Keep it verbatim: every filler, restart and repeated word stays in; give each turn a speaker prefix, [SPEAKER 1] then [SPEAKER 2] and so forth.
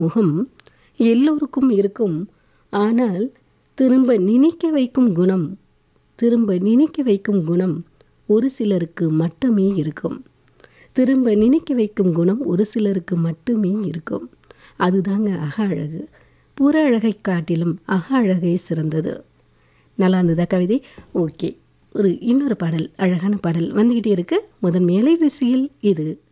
[SPEAKER 1] முகம் எல்லோருக்கும் இருக்கும். ஆனால் திரும்ப நினைக்க வைக்கும் குணம் திரும்ப நினைக்க வைக்கும் குணம் ஒரு சிலருக்கு மட்டுமே இருக்கும். திரும்ப நினைக்க வைக்கும் குணம் ஒரு சிலருக்கு மட்டுமே இருக்கும். அதுதாங்க அக அழகு. புற அழகை காட்டிலும் அக அழகே சிறந்தது. நல்லா இருந்ததா கவிதை? ஓகே, ஒரு இன்னொரு பாடல், அழகான பாடல் வந்துக்கிட்டே இருக்கு. முதன் மேலை ரிசியில் இது